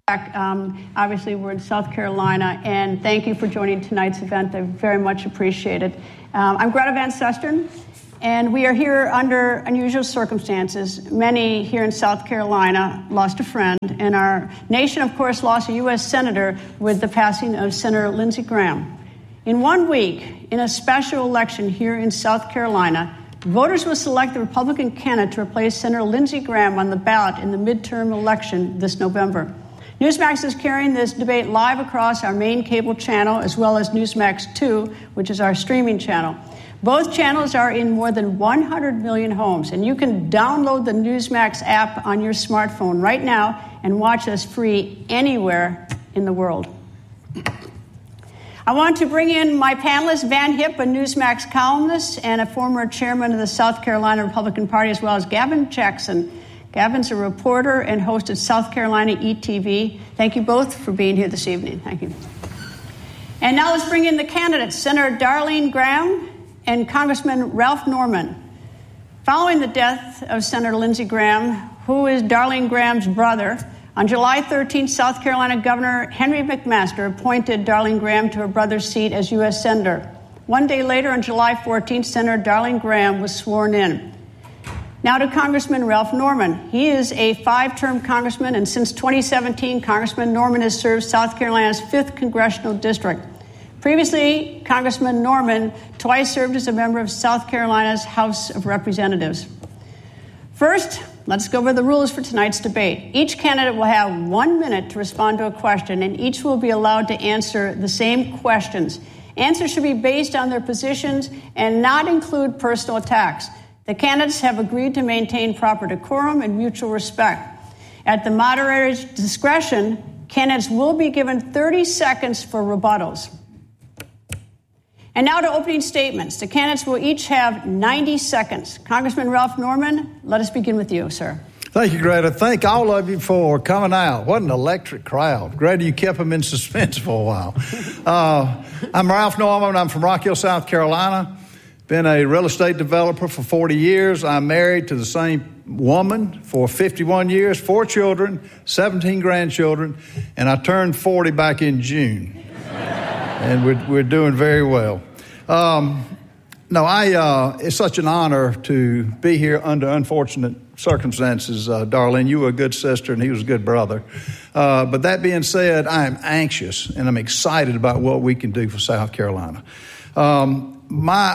Obviously, we're in South Carolina, and thank you for joining tonight's event. I very much appreciate it. I'm Greta Van Susteren, and we are here under unusual circumstances. Many here in South Carolina lost a friend, and our nation, of course, lost a U.S. Senator with the passing of Senator Lindsey Graham. In 1 week, in a special election here in South Carolina, voters will select the Republican candidate to replace Senator Lindsey Graham on the ballot in the midterm election this November. Newsmax is carrying this debate live across our main cable channel, as well as Newsmax 2, which is our streaming channel. Both channels are in more than 100 million homes, and you can download the Newsmax app on your smartphone right now and watch us free anywhere in the world. I want to bring in my panelists, Van Hipp, a Newsmax columnist and a former chairman of the South Carolina Republican Party, as well as Gavin Jackson. Gavin's a reporter and host at South Carolina ETV. Thank you both for being here this evening. Thank you. And now let's bring in the candidates, Senator Darlene Graham and Congressman Ralph Norman. Following the death of Senator Lindsey Graham, who is Darlene Graham's brother, on July 13th, South Carolina Governor Henry McMaster appointed Darlene Graham to her brother's seat as U.S. Senator. 1 day later, on July 14th, Senator Darlene Graham was sworn in. Now to Congressman Ralph Norman. He is a 5-term congressman, and since 2017, Congressman Norman has served South Carolina's 5th congressional district. Previously, Congressman Norman twice served as a member of South Carolina's House of Representatives. First, let's go over the rules for tonight's debate. Each candidate will have 1 minute to respond to a question, and each will be allowed to answer the same questions. Answers should be based on their positions and not include personal attacks. The candidates have agreed to maintain proper decorum and mutual respect. At the moderator's discretion, candidates will be given 30 seconds for rebuttals. And now to opening statements. The candidates will each have 90 seconds. Congressman Ralph Norman, let us begin with you, sir. Thank you, Greta. Thank all of you for coming out. What an electric crowd. Greta, you kept them in suspense for a while. I'm Ralph Norman. I'm from Rock Hill, South Carolina. Been a real estate developer for 40 years. I'm married to the same woman for 51 years, 4 children, 17 grandchildren, and I turned 40 back in June. And we're doing very well. It's such an honor to be here under unfortunate circumstances. Darlene, you were a good sister and he was a good brother. But that being said, I am anxious and I'm excited about what we can do for South Carolina. My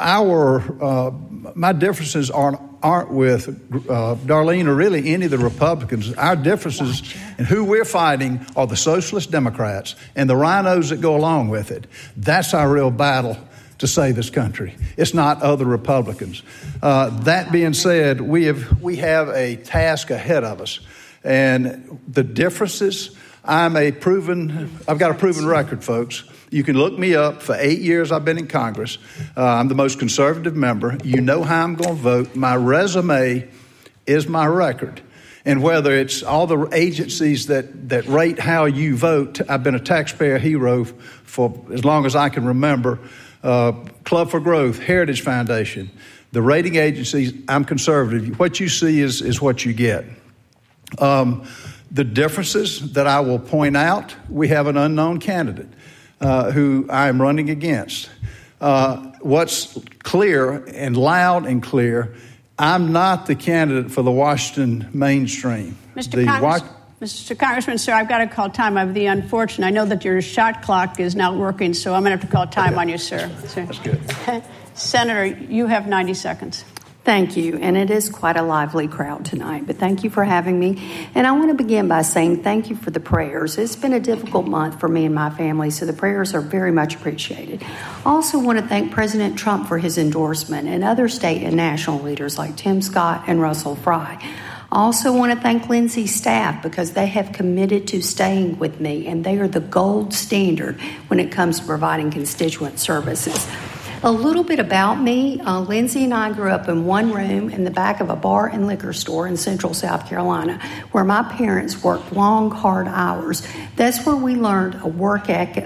differences aren't with Darlene or really any of the Republicans. Our differences in who we're fighting are the Socialist Democrats and the rhinos that go along with it. That's our real battle to save this country. It's not other Republicans. That being said, we have a task ahead of us, and the differences. I've got a proven record, folks. You can look me up. For 8 years I've been in Congress. I'm the most conservative member. You know how I'm going to vote. My resume is my record. And whether it's all the agencies that rate how you vote, I've been a taxpayer hero for as long as I can remember. Club for Growth, Heritage Foundation, the rating agencies, I'm conservative. What you see is what you get. The differences that I will point out, we have an unknown candidate who I am running against. What's clear and loud and clear, I'm not the candidate for the Washington mainstream. Mr. Congressman, sir, I've got to call time. I'm the unfortunate. I know that your shot clock is not working, so I'm going to have to call time on you, sir. That's good. Senator, you have 90 seconds. Thank you, and it is quite a lively crowd tonight, but thank you for having me. And I want to begin by saying thank you for the prayers. It's been a difficult month for me and my family, so the prayers are very much appreciated. I also want to thank President Trump for his endorsement and other state and national leaders like Tim Scott and Russell Fry. I also want to thank Lindsey's staff because they have committed to staying with me, and they are the gold standard when it comes to providing constituent services. A little bit about me. Lindsey and I grew up in one room in the back of a bar and liquor store in Central South Carolina, where my parents worked long, hard hours. That's where we learned a work ethic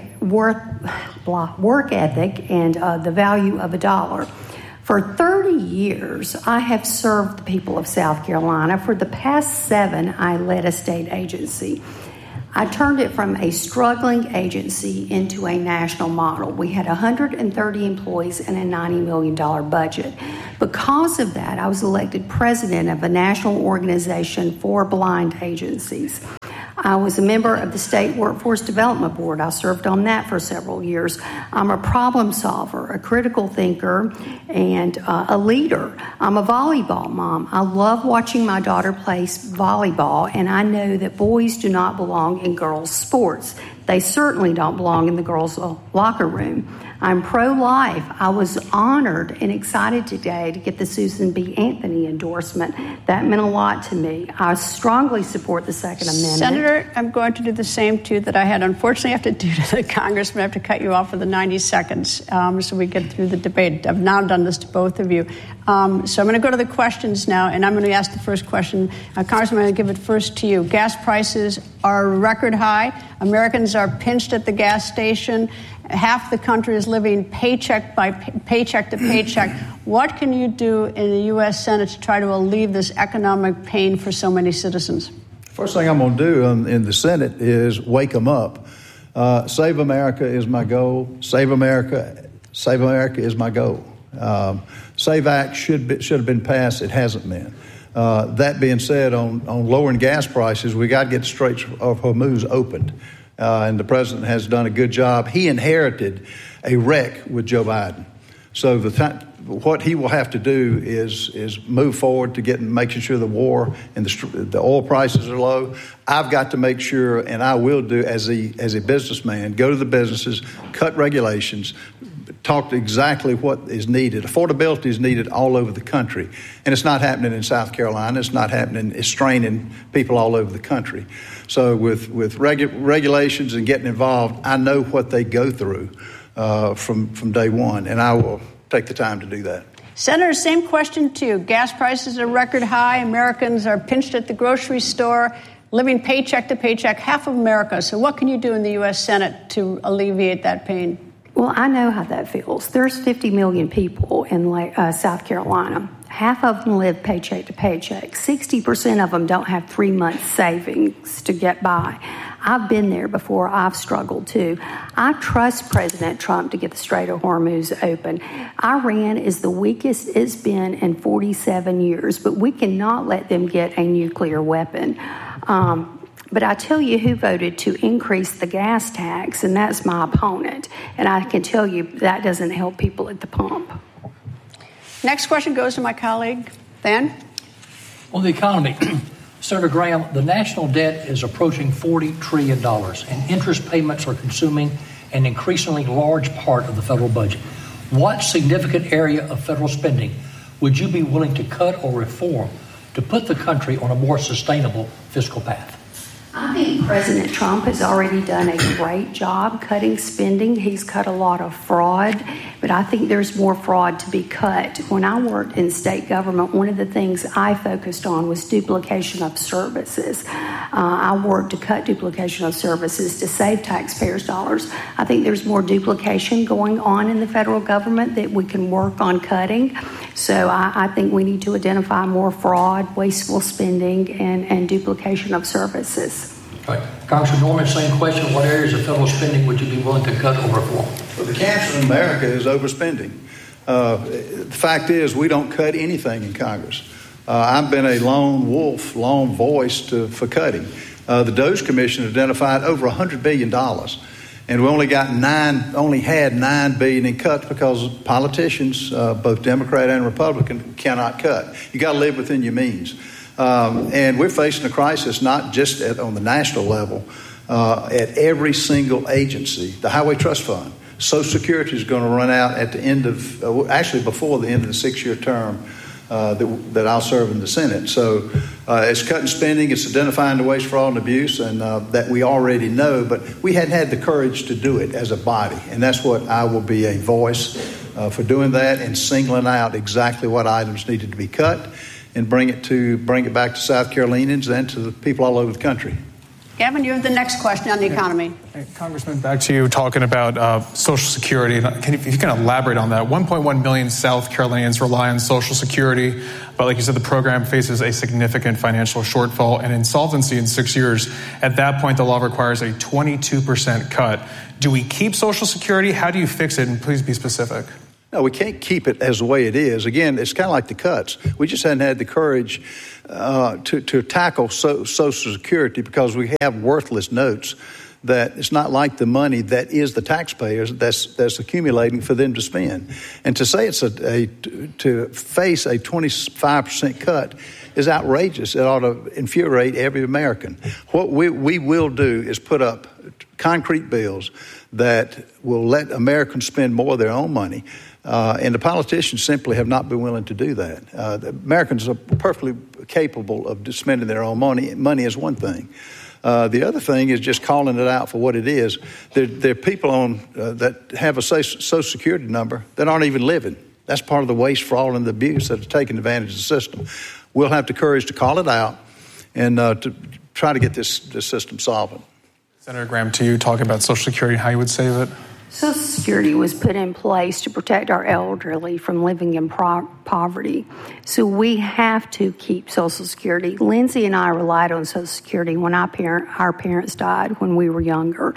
and the value of a dollar. For 30 years, I have served the people of South Carolina. For the past 7, I led a state agency. I turned it from a struggling agency into a national model. We had 130 employees and a $90 million budget. Because of that, I was elected president of a national organization for blind agencies. I was a member of the State Workforce Development Board. I served on that for several years. I'm a problem solver, a critical thinker, and a leader. I'm a volleyball mom. I love watching my daughter play volleyball, and I know that boys do not belong in girls' sports. They certainly don't belong in the girls' locker room. I'm pro-life. I was honored and excited today to get the Susan B. Anthony endorsement. That meant a lot to me. I strongly support the Second Amendment. Senator, I'm going to do the same, too, that I had unfortunately have to do to the Congressman. I have to cut you off for the 90 seconds so we get through the debate. I've now done this to both of you. So I'm going to go to the questions now, and I'm going to ask the first question. Congressman, I'm going to give it first to you. Gas prices are record high. Americans are pinched at the gas station. Half the country is living paycheck to paycheck. What can you do in the U.S. Senate to try to alleviate this economic pain for so many citizens? First thing I'm going to do in the Senate is wake them up. Save America is my goal. Save America is my goal. SAVE Act should have been passed. It hasn't been. That being said, on lowering gas prices, we got to get the Straits of Hormuz opened. And the president has done a good job. He inherited a wreck with Joe Biden. So what he will have to do is move forward to making sure the war and the oil prices are low. I've got to make sure, and I will do as a businessman, go to the businesses, cut regulations, talk to exactly what is needed. Affordability is needed all over the country. And it's not happening in South Carolina. It's not happening. It's straining people all over the country. So with regulations and getting involved, I know what they go through from day one, and I will take the time to do that. Senator, same question to you. Gas prices are record high. Americans are pinched at the grocery store, living paycheck to paycheck, half of America. So what can you do in the U.S. Senate to alleviate that pain? Well, I know how that feels. There's 50 million people in South Carolina. Half of them live paycheck to paycheck. 60% of them don't have 3 months savings to get by. I've been there before. I've struggled too. I trust President Trump to get the Strait of Hormuz open. Iran is the weakest it's been in 47 years, but we cannot let them get a nuclear weapon. But I tell you who voted to increase the gas tax, and that's my opponent. And I can tell you that doesn't help people at the pump. Next question goes to my colleague, Van. On the economy, Senator Graham, the national debt is approaching $40 trillion, and interest payments are consuming an increasingly large part of the federal budget. What significant area of federal spending would you be willing to cut or reform to put the country on a more sustainable fiscal path? I think President Trump has already done a great job cutting spending. He's cut a lot of fraud, but I think there's more fraud to be cut. When I worked in state government, one of the things I focused on was duplication of services. I worked to cut duplication of services to save taxpayers' dollars. I think there's more duplication going on in the federal government that we can work on cutting. So I think we need to identify more fraud, wasteful spending, and duplication of services. Right. Congressman Norman, same question. What areas of federal spending would you be willing to cut or reform? Well, the cancer in America is overspending. The fact is, we don't cut anything in Congress. I've been a lone wolf, lone voice for cutting. The DOGE Commission identified over $100 billion. And we only had $9 billion in cuts because politicians, both Democrat and Republican, cannot cut. You got to live within your means. And we're facing a crisis not just on the national level, at every single agency. The Highway Trust Fund, Social Security is going to run out at the end of, actually before the end of the 6-year term that I'll serve in the Senate. So it's cutting spending, it's identifying the waste, fraud, and abuse, and that we already know, but we hadn't had the courage to do it as a body. And that's what I will be a voice for doing that and singling out exactly what items needed to be cut and bring it back to South Carolinians and to the people all over the country. Gavin, you have the next question on the economy. Hey, Congressman, back to you talking about Social Security. If you can elaborate on that. 1.1 million South Carolinians rely on Social Security, but like you said, the program faces a significant financial shortfall and insolvency in 6 years. At that point, the law requires a 22% cut. Do we keep Social Security? How do you fix it? And please be specific. No, we can't keep it as the way it is. Again, it's kind of like the cuts. We just hadn't had the courage to tackle Social Security because we have worthless notes that it's not like the money that is the taxpayers that's accumulating for them to spend. And to say it's to face a 25% cut is outrageous. It ought to infuriate every American. What we will do is put up concrete bills that will let Americans spend more of their own money. And the politicians simply have not been willing to do that. The Americans are perfectly capable of spending their own money. Money is one thing. The other thing is just calling it out for what it is. There are people that have a Social Security number that aren't even living. That's part of the waste, fraud, and the abuse that are taking advantage of the system. We'll have the courage to call it out and to try to get this system solvent. Senator Graham, to you, talking about Social Security, how you would save it. Social Security was put in place to protect our elderly from living in poverty. So we have to keep Social Security. Lindsay and I relied on Social Security when our parents died when we were younger.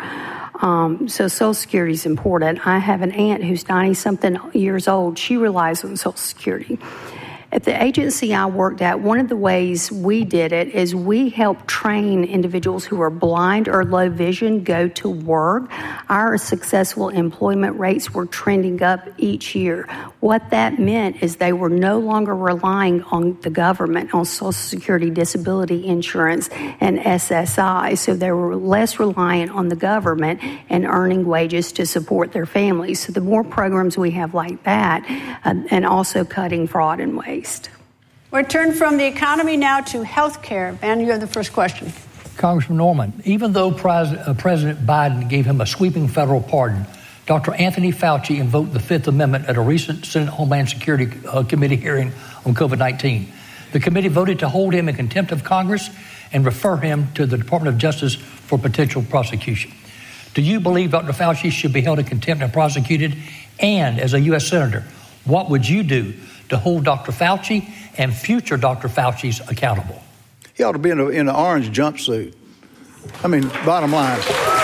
So Social Security is important. I have an aunt who's 90-something years old. She relies on Social Security. At the agency I worked at, one of the ways we did it is we helped train individuals who are blind or low vision go to work. Our successful employment rates were trending up each year. What that meant is they were no longer relying on the government, on Social Security disability insurance and SSI, so they were less reliant on the government and earning wages to support their families. So the more programs we have like that, and also cutting fraud and waste. We'll turn from the economy now to health care. Van, you have the first question. Congressman Norman, even though President Biden gave him a sweeping federal pardon, Dr. Anthony Fauci invoked the Fifth Amendment at a recent Senate Homeland Security Committee hearing on COVID-19. The committee voted to hold him in contempt of Congress and refer him to the Department of Justice for potential prosecution. Do you believe Dr. Fauci should be held in contempt and prosecuted? And as a U.S. Senator, what would you do to hold Dr. Fauci and future Dr. Fauci's accountable? He ought to be in an orange jumpsuit. I mean, bottom line.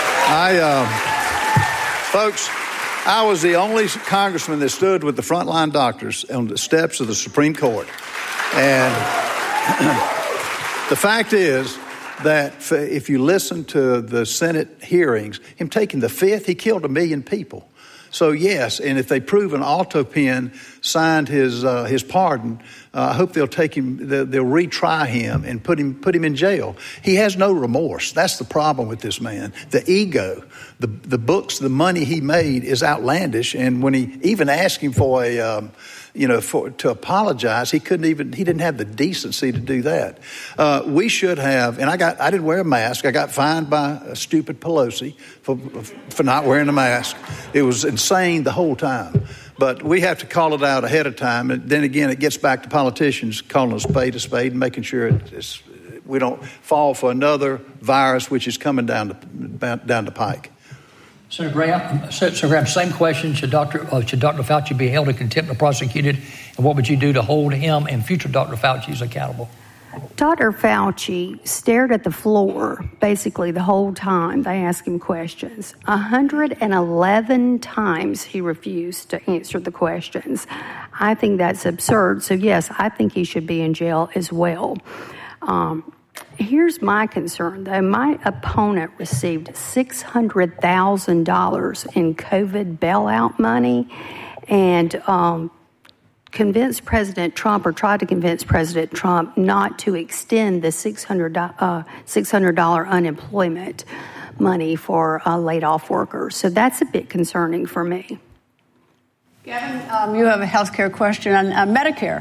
Folks, I was the only congressman that stood with the frontline doctors on the steps of the Supreme Court. And the fact is that if you listen to the Senate hearings, him taking the fifth, he killed 1 million people. So yes, and if they prove an AutoPen signed his pardon, I hope they'll take him. They'll retry him and put him in jail. He has no remorse. That's the problem with this man. The ego, the books, the money he made is outlandish. And when he even asked him for to apologize, he didn't have the decency to do that. We should have, and I didn't wear a mask. I got fined by a stupid Pelosi for not wearing a mask. It was insane the whole time. But we have to call it out ahead of time. And then again, it gets back to politicians calling a spade and making sure we don't fall for another virus which is coming down the pike. Senator Graham, same question. Should Dr. Fauci be held in contempt or prosecuted? And what would you do to hold him and future Dr. Fauci's accountable? Dr. Fauci stared at the floor basically the whole time they asked him questions. 111 times he refused to answer the questions. I think that's absurd. So yes, I think he should be in jail as well. Here's my concern, though. My opponent received $600,000 in COVID bailout money and convinced President Trump, or tried to convince President Trump, not to extend the $600 unemployment money for laid-off workers. So that's a bit concerning for me. Gavin, you have a health care question on Medicare.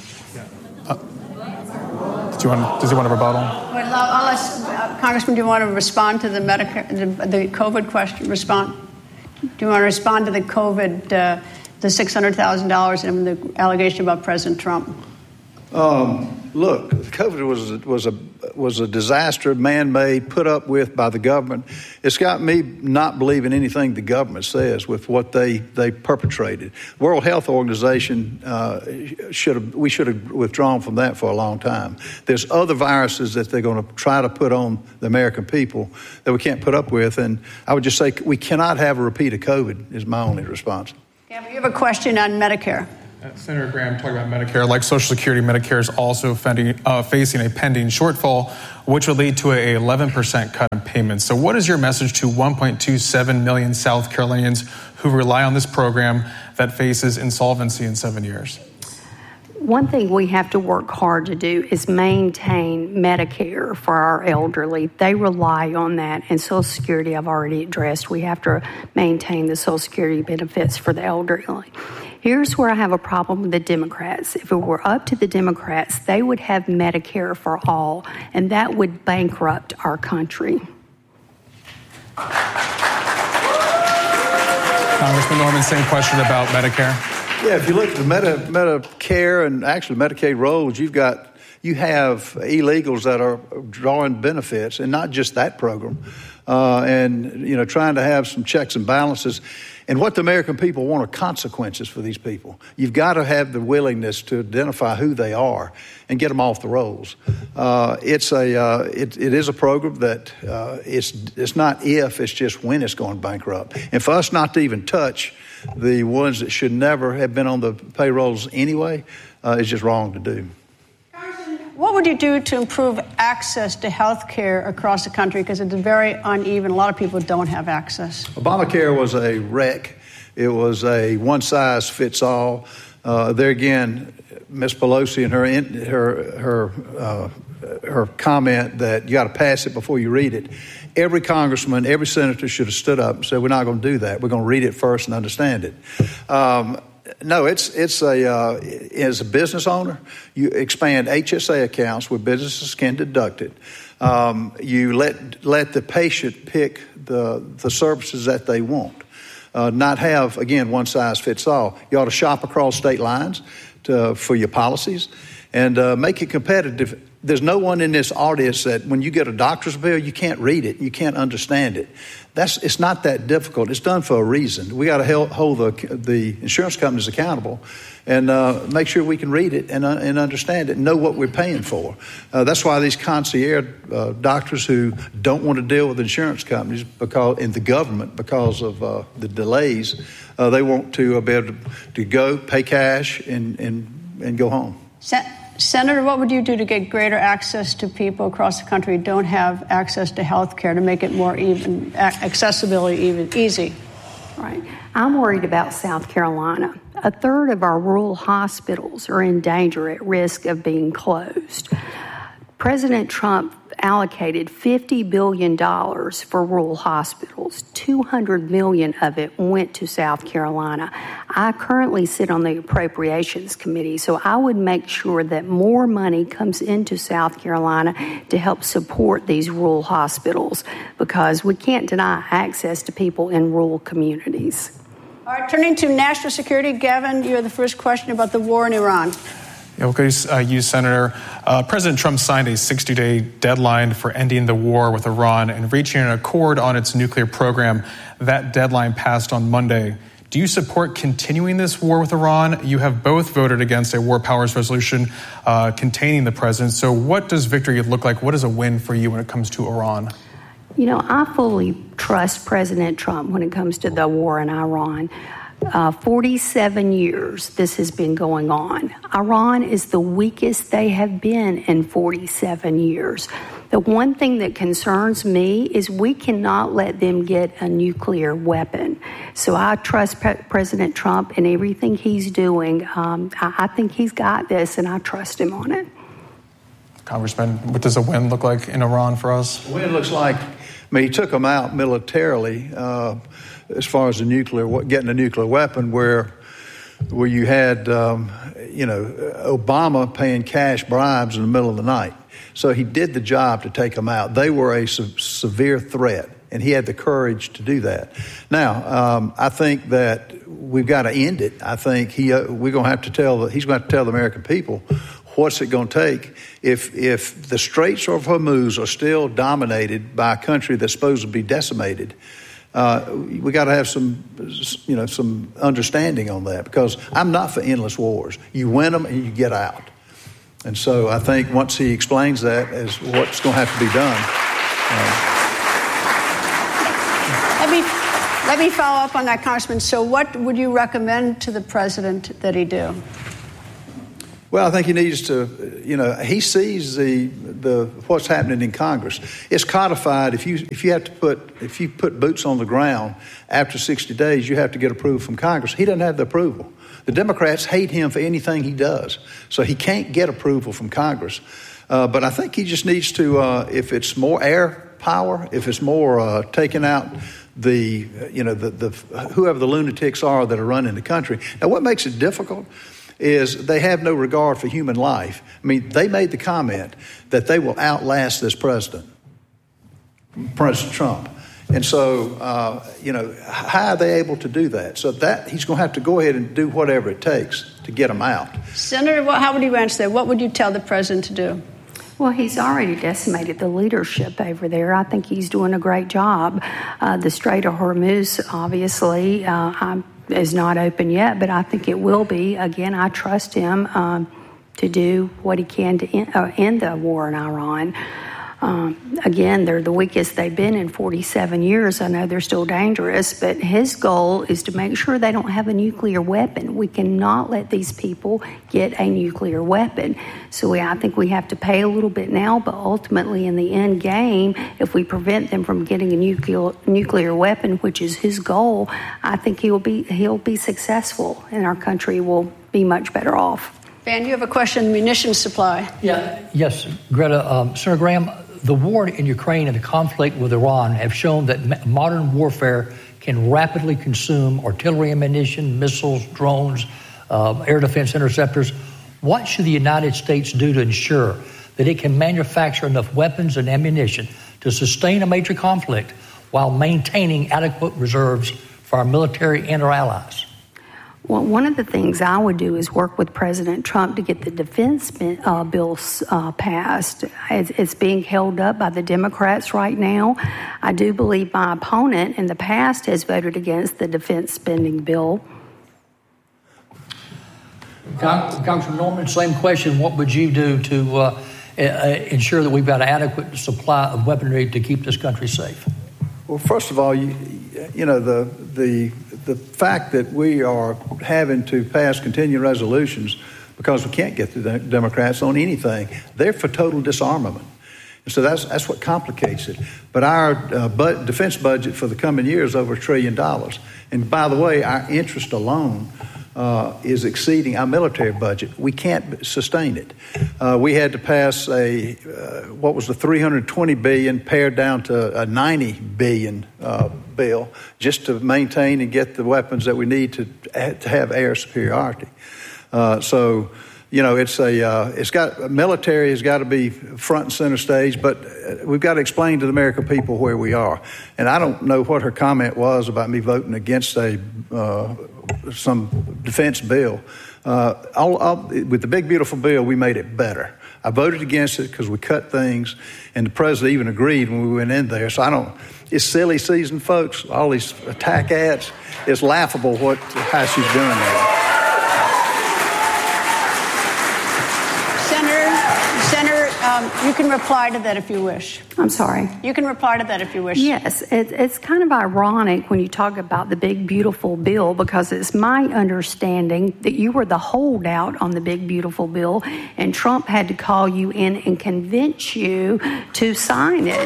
Does he want to rebuttal? Congressman, do you want to respond to the Medicare, the COVID question? Do you want to respond to the COVID, the $600,000 and the allegation about President Trump? Look, COVID was a disaster, man-made, put up with by the government. It's got me not believing anything the government says with what they perpetrated. World Health Organization we should have withdrawn from that for a long time. There's other viruses that they're going to try to put on the American people that we can't put up with, and I would just say we cannot have a repeat of COVID is my only response. Yeah, you have a question on Medicare. Senator Graham talking about Medicare. Like Social Security, Medicare is also facing a pending shortfall, which would lead to a 11% cut in payments. So what is your message to 1.27 million South Carolinians who rely on this program that faces insolvency in 7 years? One thing we have to work hard to do is maintain Medicare for our elderly. They rely on that, and Social Security I've already addressed. We have to maintain the Social Security benefits for the elderly. Here's where I have a problem with the Democrats. If it were up to the Democrats, they would have Medicare for all, and that would bankrupt our country. Congressman Norman, same question about Medicare. Yeah, if you look at the Medicare and actually Medicaid rolls, you have illegals that are drawing benefits, and not just that program, and trying to have some checks and balances. And what the American people want are consequences for these people. You've got to have the willingness to identify who they are and get them off the rolls. It is a program that it's not if, it's just when it's going bankrupt. And for us not to even touch the ones that should never have been on the payrolls anyway is just wrong to do. What would you do to improve access to health care across the country? Because it's very uneven. A lot of people don't have access. Obamacare was a wreck. It was a one-size-fits-all. There again, Ms. Pelosi and her comment that you got to pass it before you read it. Every congressman, every senator should have stood up and said, we're not going to do that. We're going to read it first and understand it. No, as a business owner, you expand HSA accounts where businesses can deduct it. You let the patient pick the services that they want. Not have, again, one size fits all. You ought to shop across state lines for your policies and make it competitive. There's no one in this audience that when you get a doctor's bill, you can't read it, you can't understand it. It's not that difficult. It's done for a reason. We got to hold the insurance companies accountable and make sure we can read it and understand it and know what we're paying for. That's why these concierge doctors who don't want to deal with insurance companies and the government because of the delays, they want to be able to go, pay cash, and go home. Senator, what would you do to get greater access to people across the country who don't have access to health care to make it more even, accessibility even easy? Right. I'm worried about South Carolina. A third of our rural hospitals are in danger, at risk of being closed. President Trump allocated $50 billion for rural hospitals. $200 million of it went to South Carolina. I currently sit on the Appropriations Committee, so I would make sure that more money comes into South Carolina to help support these rural hospitals, because we can't deny access to people in rural communities. All right, turning to national security, Gavin, you have the first question about the war in Iran. Okay, you, Senator. President Trump signed a 60-day deadline for ending the war with Iran and reaching an accord on its nuclear program. That deadline passed on Monday. Do you support continuing this war with Iran? You have both voted against a war powers resolution containing the president. So what does victory look like? What is a win for you when it comes to Iran? You know, I fully trust President Trump when it comes to the war in Iran. 47 years this has been going on. Iran is the weakest they have been in 47 years. The one thing that concerns me is we cannot let them get a nuclear weapon. So I trust President Trump and everything he's doing. I think he's got this, and I trust him on it. Congressman, what does a win look like in Iran for us? A win looks like, he took them out militarily. As far as getting a nuclear weapon, where you had, Obama paying cash bribes in the middle of the night. So he did the job to take them out. They were a severe threat, and he had the courage to do that. Now, I think that we've got to end it. I think he's going to have to tell the American people what's it going to take if the Straits of Hormuz are still dominated by a country that's supposed to be decimated. We got to have some understanding on that, because I'm not for endless wars. You win them and you get out. And so I think once he explains that as what's going to have to be done. Let me follow up on that, Congressman. So what would you recommend to the president that he do? Well, I think he needs to, he sees the what's happening in Congress. It's codified. If you put boots on the ground after 60 days, you have to get approval from Congress. He doesn't have the approval. The Democrats hate him for anything he does, so he can't get approval from Congress. But I think he just needs to, if it's more air power, if it's more taking out the whoever the lunatics are that are running the country. Now, what makes it difficult is they have no regard for human life. I mean, they made the comment that they will outlast this President Trump. And so, how are they able to do that? So that he's going to have to go ahead and do whatever it takes to get them out. Senator, how would you answer that? What would you tell the president to do? Well, he's already decimated the leadership over there. I think he's doing a great job. The Strait of Hormuz, obviously, is not open yet, but I think it will be. Again, I trust him to do what he can to end the war in Iran. Again, they're the weakest they've been in 47 years. I know they're still dangerous, but his goal is to make sure they don't have a nuclear weapon. We cannot let these people get a nuclear weapon. So I think we have to pay a little bit now, but ultimately in the end game, if we prevent them from getting a nuclear weapon, which is his goal, I think he'll be successful, and our country will be much better off. Van, you have a question on munitions supply. Yes, Greta. Senator Graham, the war in Ukraine and the conflict with Iran have shown that modern warfare can rapidly consume artillery ammunition, missiles, drones, air defense interceptors. What should the United States do to ensure that it can manufacture enough weapons and ammunition to sustain a major conflict while maintaining adequate reserves for our military and our allies? Well, one of the things I would do is work with President Trump to get the defense bills passed. It's being held up by the Democrats right now. I do believe my opponent in the past has voted against the defense spending bill. Congressman Norman, same question. What would you do to ensure that we've got an adequate supply of weaponry to keep this country safe? Well, first of all, the fact that we are having to pass continuing resolutions because we can't get the Democrats on anything, they're for total disarmament. And so that's what complicates it. But our defense budget for the coming year is over $1 trillion. And by the way, our interest alone is exceeding our military budget. We can't sustain it. We had to pass what was the $320 billion pared down to a $90 billion bill just to maintain and get the weapons that we need to have air superiority. So, military has got to be front and center stage, but we've got to explain to the American people where we are. And I don't know what her comment was about me voting against some defense bill. With the big, beautiful bill, we made it better. I voted against it because we cut things, and the president even agreed when we went in there. So it's silly season, folks. All these attack ads. It's laughable how she's doing that. You can reply to that if you wish. I'm sorry. You can reply to that if you wish. Yes, it's kind of ironic when you talk about the big, beautiful bill, because it's my understanding that you were the holdout on the big, beautiful bill, and Trump had to call you in and convince you to sign it.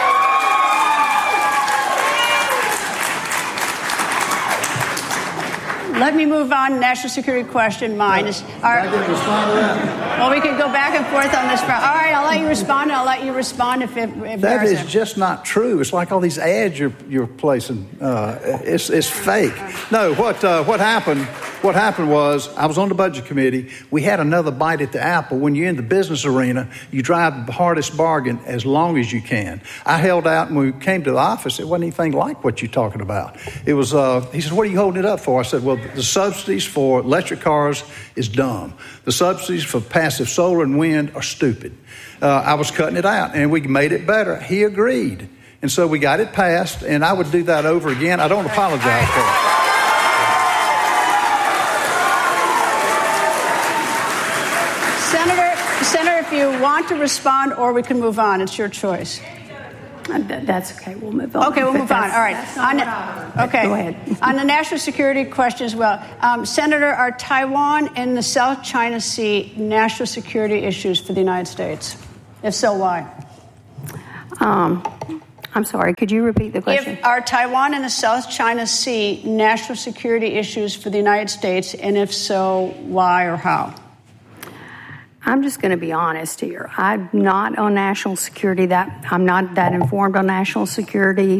Let me move on. National security question. Mine is. I didn't respond to that. Well, we can go back and forth on this. All right, I'll let you respond. I'll let you respond if that is just not true. It's like all these ads you're placing. It's fake. No, what happened? What happened was I was on the budget committee. We had another bite at the apple. When you're in the business arena, you drive the hardest bargain as long as you can. I held out, and when we came to the office, it wasn't anything like what you're talking about. It was. He said, "What are you holding it up for?" I said, "Well, the subsidies for electric cars is dumb. The subsidies for passive solar and wind are stupid. I was cutting it out, and we made it better. He agreed. And so we got it passed, and I would do that over again. I don't apologize for it. Senator, if you want to respond, or we can move on. It's your choice. That's okay. We'll move on. Okay, we'll move on. All right. Okay. Go ahead. On the national security question as well, Senator, are Taiwan and the South China Sea national security issues for the United States? If so, why? I'm sorry. Could you repeat the question? Are Taiwan and the South China Sea national security issues for the United States, and if so, why or how? I'm just going to be honest here. I'm not on national security. I'm not that informed on national security,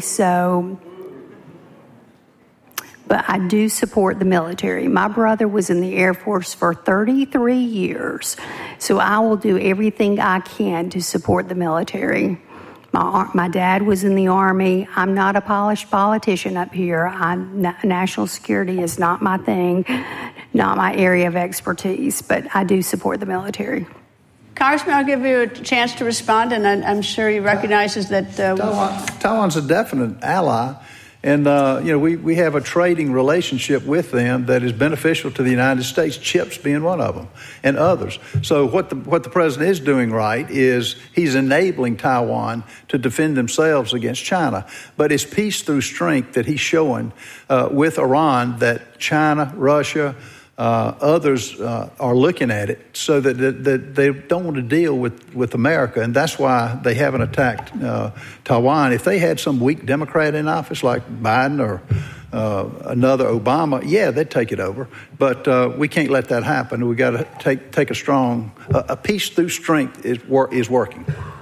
but I do support the military. My brother was in the Air Force for 33 years, so I will do everything I can to support the military. My dad was in the Army. I'm not a polished politician up here. National security is not my thing, not my area of expertise, but I do support the military. Congressman, I'll give you a chance to respond, and I'm sure he recognizes that... Taiwan's a definite ally, and we have a trading relationship with them that is beneficial to the United States, chips being one of them, and others. So what the president is doing right is he's enabling Taiwan to defend themselves against China. But it's peace through strength that he's showing with Iran that China, Russia, others are looking at it so that they don't want to deal with America, and that's why they haven't attacked Taiwan. If they had some weak Democrat in office like Biden or another Obama, yeah, they'd take it over. But we can't let that happen. We got to take a strong a peace through strength is working.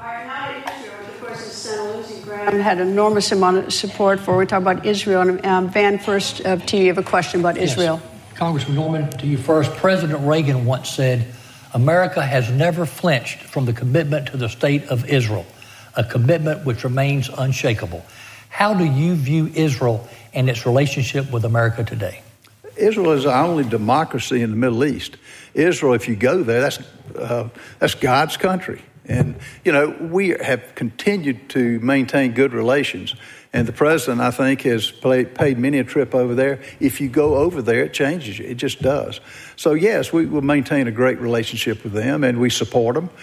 Had enormous amount of support for. We talk about Israel, and Van, first to you have a question about Israel. Yes. Congressman Norman, to you first. President Reagan once said, America has never flinched from the commitment to the state of Israel, a commitment which remains unshakable. How do you view Israel and its relationship with America today? Israel is the only democracy in the Middle East. Israel, if you go there, that's God's country. And, we have continued to maintain good relations. And the president, I think, has paid many a trip over there. If you go over there, it changes you. It just does. So, yes, we will maintain a great relationship with them, and we support them.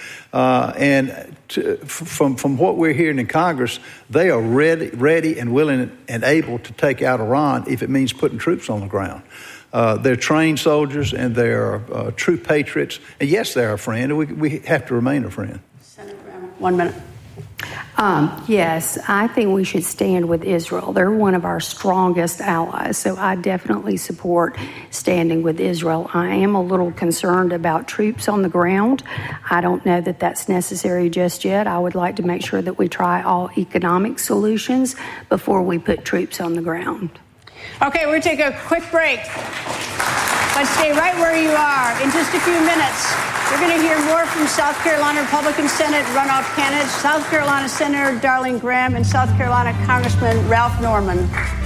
From what we're hearing in Congress, they are ready and willing and able to take out Iran if it means putting troops on the ground. They're trained soldiers, and they're true patriots. And, yes, they're a friend, and we have to remain a friend. Senator Brown, 1 minute. Yes, I think we should stand with Israel. They're one of our strongest allies, so I definitely support standing with Israel. I am a little concerned about troops on the ground. I don't know that that's necessary just yet. I would like to make sure that we try all economic solutions before we put troops on the ground. Okay, we're going to take a quick break. But stay right where you are. In just a few minutes, we're going to hear more from South Carolina Republican Senate runoff candidates, South Carolina Senator Darlene Graham, and South Carolina Congressman Ralph Norman.